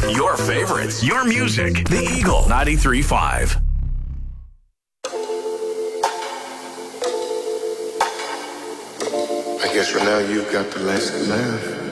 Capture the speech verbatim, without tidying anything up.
Your favorites, your music. The Eagle ninety-three point five. I guess for now you've got the last laugh.